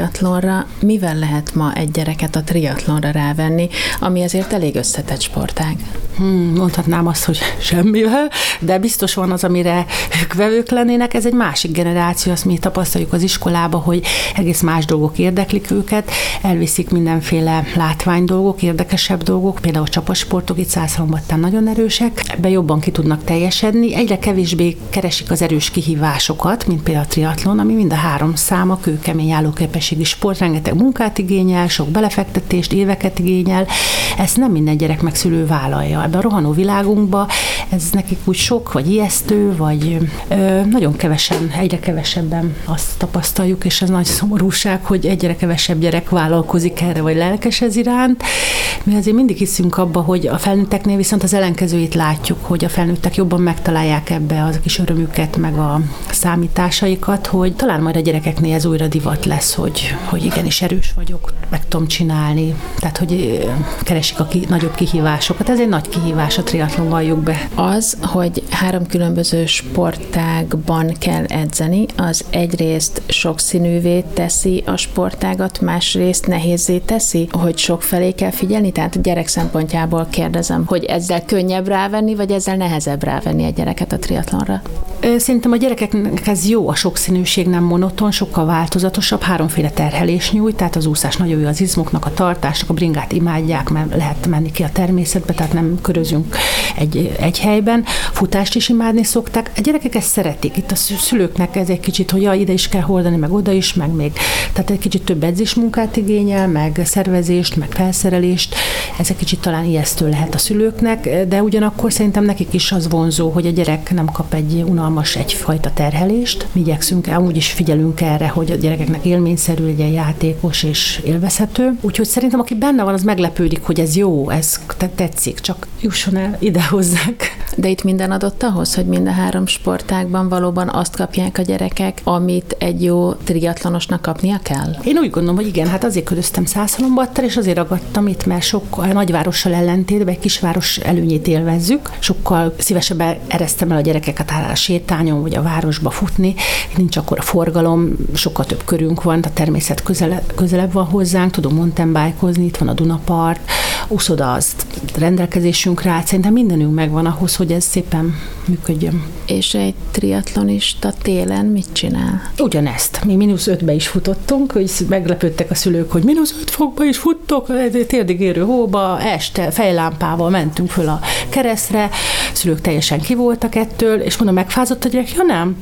triatlonra. Mivel lehet ma egy gyereket a triatlonra rávenni, ami azért elég összetett sportág? Mondhatnám azt, hogy semmivel, de biztos van az, amire ők vevők lennének. Ez egy másik generáció, azt mi tapasztaljuk az iskolába, hogy egész más dolgok érdeklik őket, elviszik mindenféle látványdolgok, érdekesebb dolgok, például a csapatsportok itt Szászhalombattán nagyon erősek, ebben jobban ki tudnak teljesedni, egyre kevésbé keresik az erős kihívásokat, mint például a triatlon, ami mind a 3 száma, kőkemény állóképességi sport, rengeteg munkát igényel, sok belefektetést, éveket igényel, ezt nem minden gyerek meg szülő vállalja. Ebben a rohanó világunkban ez nekik úgy sok, vagy ijesztő, vagy nagyon kevesen, egyre kevesebben azt tapasztaljuk, és ez nagy szomorúság, hogy egyre kevesebb gyerek vállalkozik erre, vagy lelkes ez iránt. Mi azért mindig hiszünk abba, hogy a felnőtteknél viszont az ellenkezőjét látjuk, hogy a felnőttek jobban megtalálják ebbe a kis örömüket, meg a számításaikat, hogy talán majd a gyerekeknél ez újra divat lesz, hogy igenis erős vagyok, meg tudom csinálni. Tehát, hogy keresik a nagyobb kihívásokat. Ez egy nagy kihívás a triatlon, valljuk be. Az, hogy 3 különböző sportágban kell edzeni, az egyrészt sokszínűvé teszi a sportágat, másrészt nehézzé teszi, hogy sok felé kell figyelni? Tehát a gyerek szempontjából kérdezem, hogy ezzel könnyebb rávenni, vagy ezzel nehezebb rávenni egy gyereket a triatlonra? Szerintem a gyerekeknek ez jó, a sokszínűség nem monoton, sokkal változatosabb, 3 terhelés nyújt, tehát az úszás nagyon jó az izmoknak, a tartásnak, a bringát imádják, mert lehet menni ki a természetbe, tehát nem körözünk egy helyben. Futást is imádni szokták. A gyerekek ezt szeretik. Itt a szülőknek ez egy kicsit, hogy ide is kell hordani, meg oda is, meg még. Tehát egy kicsit több edzésmunkát igényel, meg szervezést, meg felszerelést. Ez egy kicsit talán ijesztő lehet a szülőknek, de ugyanakkor szerintem nekik is az vonzó, hogy a gyerek nem kap egy unalmas egyfajta terhelést. Mi igyekszünk, amúgy is figyelünk erre, hogy a gyerekeknek élményszerű, legyen, játékos és élvezhető. Úgyhogy szerintem, aki benne van, az meglepődik, hogy ez jó, ez tetszik, csak jusson el ide hozzák. De itt minden adott ahhoz, hogy mind a 3 sportágban valóban azt kapják a gyerekek, amit egy jó triatlonosnak kapnia kell? Én úgy gondolom, hogy igen, hát azért köröztem Szászhalombattal, és azért ragadtam itt, mert sokkal nagyvárossal ellentétben egy kisváros előnyét élvezzük. Sokkal szívesebben eresztem el a gyerekeket a sétányon, vagy a városba futni. Nincs akkor a forgalom, sokkal több körünk van, a természet közelebb van hozzánk, tudunk mountainbike-ozni, itt van a Dunapart, úszoda az rendelkezésünkre állt, szerintem mindenünk megvan ahhoz, hogy ez szépen működjön. És egy triatlonista télen mit csinál? Ugyanezt. Mi -5-be is futottunk, hogy meglepődtek a szülők, hogy -5 fokba is futtok, térdig érő hóba, este fejlámpával mentünk föl a keresztre, a szülők teljesen ki voltak ettől, és mondom, megfázott a gyerek? Ja nem.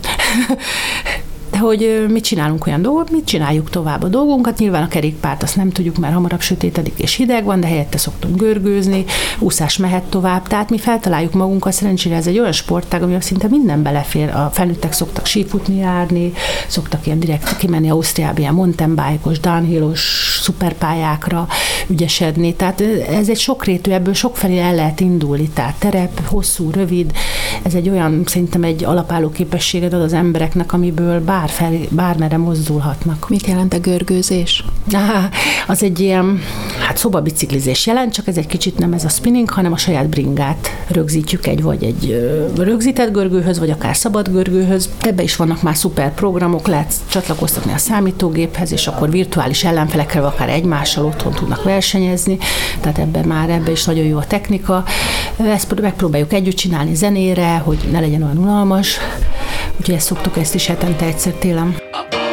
De hogy mit csinálunk olyan dolgot, mit csináljuk tovább a dolgunkat. Nyilván a kerékpárt azt nem tudjuk, mert hamarabb sötétedik és hideg van, de helyette szoktunk görgőzni, úszás mehet tovább. Tehát mi feltaláljuk magunkat, szerencsére ez egy olyan sportág, amivel szinte minden belefér. A felnőttek szoktak sífutni, járni, szoktak ilyen direkt kimenni Ausztriába, ilyen mountainbike-os, downhill-os szuperpályákra ügyesedni. Tehát ez egy sokrétű, ebből sokfelé el lehet indulni. Tehát terep, hosszú, rövid. Ez egy olyan, szerintem egy alapálló képességet ad az embereknek, amiből bármerre mozdulhatnak. Mit jelent a görgőzés? Az egy ilyen, szobabiciklizés jelent, csak ez egy kicsit nem ez a spinning, hanem a saját bringát rögzítjük egy rögzített görgőhöz, vagy akár szabad görgőhöz. Ebbe is vannak már szuper programok, lehet csatlakoztatni a számítógéphez, és akkor virtuális ellenfelekkel, akár egymással otthon tudnak versenyezni, tehát ebbe is nagyon jó a technika. Ezt megpróbáljuk együtt csinálni zenére, hogy ne legyen olyan unalmas, úgyhogy ezt szoktuk, ezt is hetente egyszer télen.